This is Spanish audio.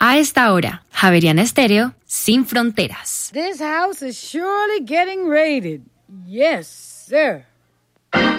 A esta hora, Javeriana Estéreo, sin fronteras. This house is surely getting raided. Yes, sir.